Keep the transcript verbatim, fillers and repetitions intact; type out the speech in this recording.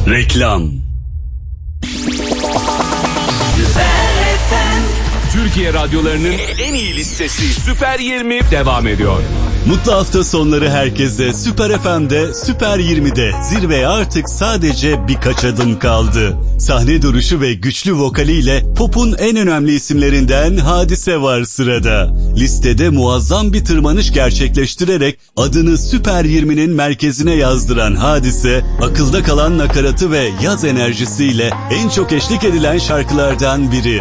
Reklam. Türkiye radyolarının en iyi listesi Süper yirmi devam ediyor. Mutlu hafta sonları herkese. Süper F M'de Süper yirmide zirveye artık sadece birkaç adım kaldı. Sahne duruşu ve güçlü vokaliyle pop'un en önemli isimlerinden Hadise var sırada. Listede muazzam bir tırmanış gerçekleştirerek adını Süper yirminin merkezine yazdıran Hadise, akılda kalan nakaratı ve yaz enerjisiyle en çok eşlik edilen şarkılardan biri.